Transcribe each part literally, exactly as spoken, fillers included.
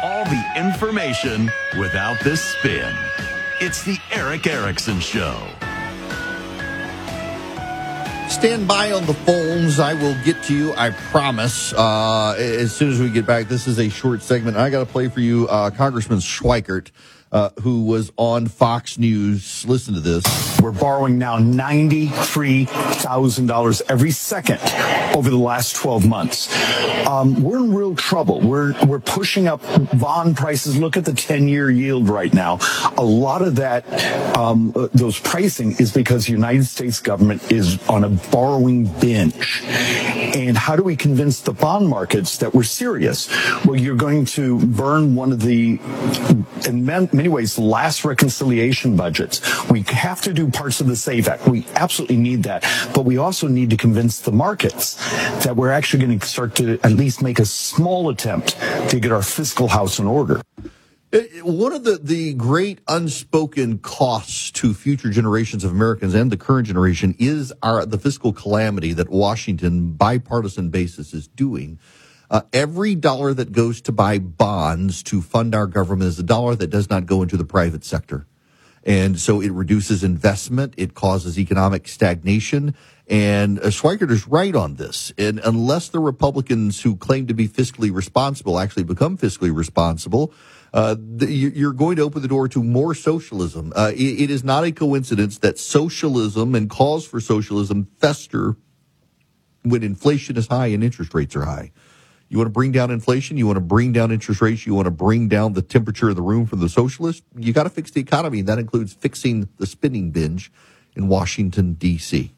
all the information without the spin. It's the Erick Erickson Show. Stand by on the phones. I will get to you, I promise, uh, as soon as we get back. This is a short segment. I got to play for you uh, Congressman Schweikert, uh, who was on Fox News. Listen to this. We're borrowing now ninety-three thousand dollars every second over the last twelve months. Um, we're in real trouble. We're we're pushing up bond prices. Look at the ten-year yield right now. A lot of that, um, uh, those pricing is because the United States government is on a borrowing binge. And how do we convince the bond markets that we're serious? Well, you're going to burn one of the, in many ways, the last reconciliation budgets. We have to do parts of the SAVE Act. We absolutely need that. But we also need to convince the markets that we're actually going to start to at least make a small attempt to get our fiscal house in order. One of the, the great unspoken costs to future generations of Americans and the current generation is our the fiscal calamity that Washington, bipartisan basis, is doing. Uh, every dollar that goes to buy bonds to fund our government is a dollar that does not go into the private sector. And so it reduces investment. It causes economic stagnation. And uh, Schweikert is right on this. And unless the Republicans who claim to be fiscally responsible actually become fiscally responsible, uh, the, you're going to open the door to more socialism. Uh, it, it is not a coincidence that socialism and calls for socialism fester when inflation is high and interest rates are high. You want to bring down inflation? You want to bring down interest rates? You want to bring down the temperature of the room for the socialists? You got to fix the economy. And that includes fixing the spending binge in Washington, D C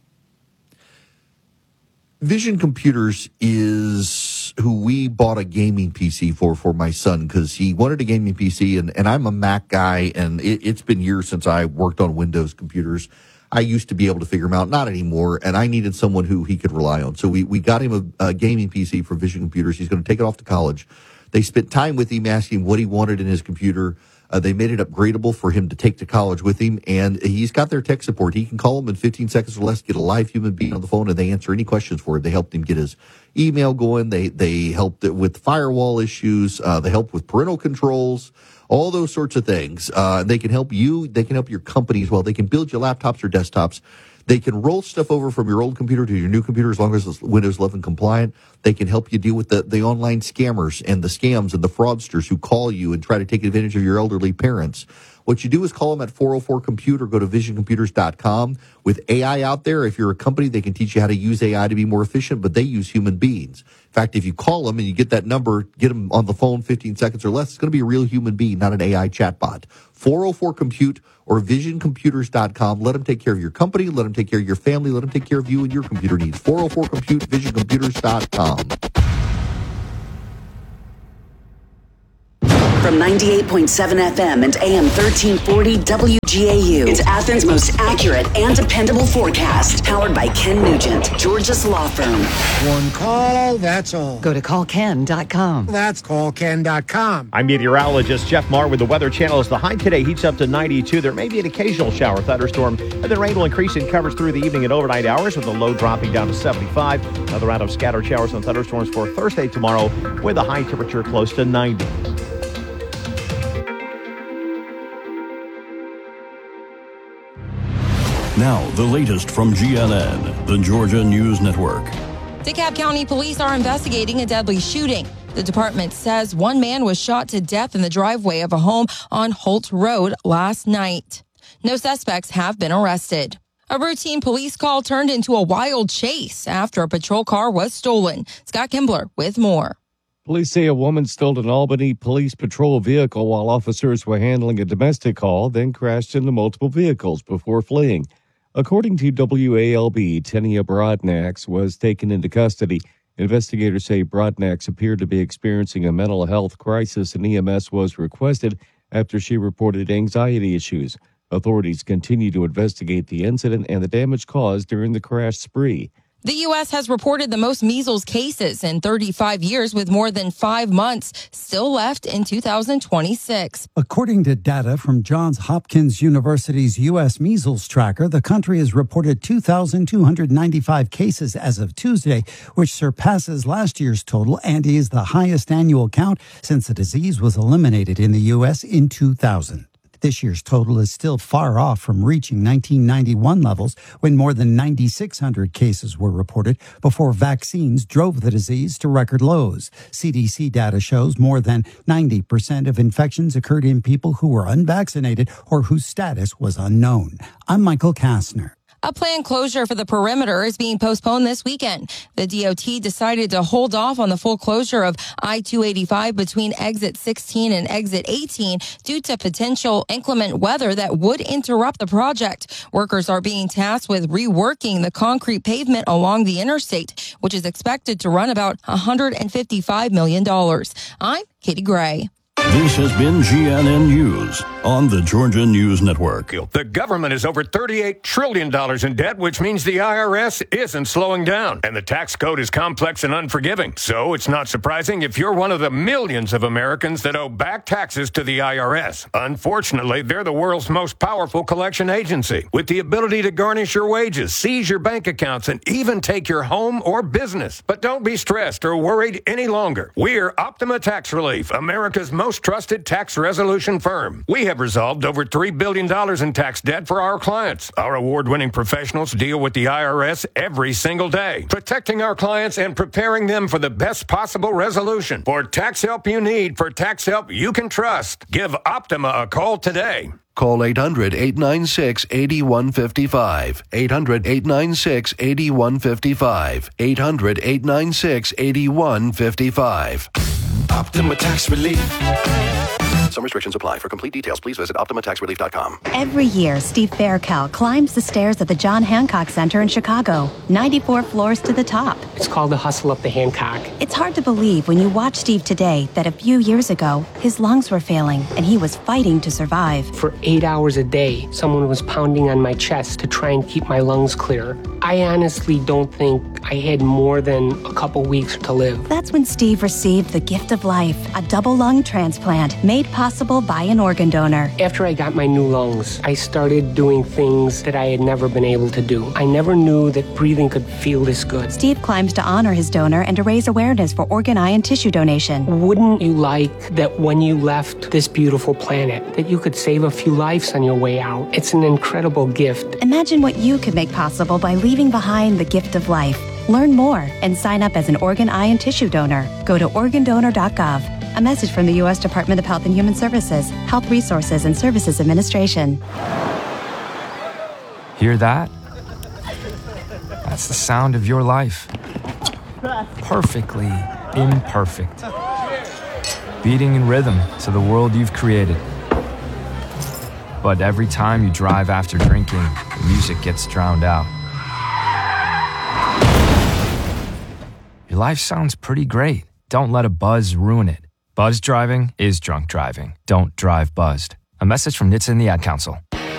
Vision Computers is who we bought a gaming P C for for my son because he wanted a gaming P C, and, and I'm a Mac guy, and it, it's been years since I worked on Windows computers. I used to be able to figure them out, not anymore, and I needed someone who he could rely on. So we, we got him a, a gaming P C for Vision Computers. He's going to take it off to college. They spent time with him asking what he wanted in his computer. Uh, they made it upgradable for him to take to college with him, and he's got their tech support. He can call them in fifteen seconds or less, get a live human being on the phone, and they answer any questions for him. They helped him get his email going. They they helped with firewall issues. Uh, they helped with parental controls, all those sorts of things. Uh, they can help you. They can help your company as well. They can build you laptops or desktops. They can roll stuff over from your old computer to your new computer as long as it's Windows eleven compliant. They can help you deal with the, the online scammers and the scams and the fraudsters who call you and try to take advantage of your elderly parents. What you do is call them at four oh four compute or go to vision computers dot com. With A I out there, if you're a company, they can teach you how to use A I to be more efficient, but they use human beings. In fact, if you call them and you get that number, get them on the phone fifteen seconds or less, it's going to be a real human being, not an A I chatbot. four oh four compute or vision computers dot com. Let them take care of your company. Let them take care of your family. Let them take care of you and your computer needs. four oh four compute, vision computers dot com. From ninety-eight point seven F M and A M thirteen forty W G A U. It's Athens' most accurate and dependable forecast. Powered by Ken Nugent, Georgia's law firm. One call, that's all. Go to call ken dot com. That's call ken dot com. I'm meteorologist Jeff Marr with the Weather Channel. As the high today heats up to ninety-two, there may be an occasional shower thunderstorm, and the rain will increase in coverage through the evening and overnight hours, with the low dropping down to seventy-five. Another round of scattered showers and thunderstorms for Thursday tomorrow, with a high temperature close to ninety. Now, the latest from G N N, the Georgia News Network. DeKalb County police are investigating a deadly shooting. The department says one man was shot to death in the driveway of a home on Holt Road last night. No suspects have been arrested. A routine police call turned into a wild chase after a patrol car was stolen. Scott Kimbler with more. Police say a woman stole an Albany police patrol vehicle while officers were handling a domestic call, then crashed into multiple vehicles before fleeing. According to W A L B, Tenia Brodnax was taken into custody. Investigators say Brodnax appeared to be experiencing a mental health crisis, and E M S was requested after she reported anxiety issues. Authorities continue to investigate the incident and the damage caused during the crash spree. The U S has reported the most measles cases in thirty-five years, with more than five months still left in two thousand twenty-six. According to data from Johns Hopkins University's U S Measles Tracker, the country has reported two thousand two hundred ninety-five cases as of Tuesday, which surpasses last year's total and is the highest annual count since the disease was eliminated in the U S in two thousand. This year's total is still far off from reaching nineteen ninety-one levels, when more than nine thousand six hundred cases were reported before vaccines drove the disease to record lows. C D C data shows more than ninety percent of infections occurred in people who were unvaccinated or whose status was unknown. I'm Michael Kastner. A planned closure for the perimeter is being postponed this weekend. The D O T decided to hold off on the full closure of I two eighty-five between exit sixteen and exit eighteen due to potential inclement weather that would interrupt the project. Workers are being tasked with reworking the concrete pavement along the interstate, which is expected to run about one hundred fifty-five million dollars. I'm Katie Gray. This has been G N N News on the Georgia News Network. The government is over thirty-eight trillion dollars in debt, which means the I R S isn't slowing down. And the tax code is complex and unforgiving. So it's not surprising if you're one of the millions of Americans that owe back taxes to the I R S. Unfortunately, they're the world's most powerful collection agency, with the ability to garnish your wages, seize your bank accounts, and even take your home or business. But don't be stressed or worried any longer. We're Optima Tax Relief, America's most most trusted tax resolution firm. We have resolved over three billion dollars in tax debt for our clients. Our award-winning professionals deal with the I R S every single day, protecting our clients and preparing them for the best possible resolution. For tax help you need, for tax help you can trust, give Optima a call today. Call eight hundred, eight nine six, eight one five five. eight hundred, eight nine six, eight one five five. eight hundred, eight nine six, eight one five five. Optima Tax Relief. Some restrictions apply. For complete details, please visit optima tax relief dot com. Every year, Steve Faircal climbs the stairs at the John Hancock Center in Chicago, ninety-four floors to the top. It's called the Hustle Up the Hancock. It's hard to believe when you watch Steve today that a few years ago, his lungs were failing and he was fighting to survive. For eight hours a day, someone was pounding on my chest to try and keep my lungs clear. I honestly don't think I had more than a couple weeks to live. That's when Steve received the gift of life, a double lung transplant made possible by an organ donor. After I got my new lungs, I started doing things that I had never been able to do. I never knew that breathing could feel this good. Steve climbs to honor his donor and to raise awareness for organ, eye, and tissue donation. Wouldn't you like that when you left this beautiful planet, that you could save a few lives on your way out? It's an incredible gift. Imagine what you could make possible by leaving behind the gift of life. Learn more and sign up as an organ, eye, and tissue donor. Go to organ donor dot gov. A message from the U S Department of Health and Human Services, Health Resources and Services Administration. Hear that? That's the sound of your life. Perfectly imperfect. Beating in rhythm to the world you've created. But every time you drive after drinking, the music gets drowned out. Your life sounds pretty great. Don't let a buzz ruin it. Buzz driving is drunk driving. Don't drive buzzed. A message from N H T S A and the Ad Council.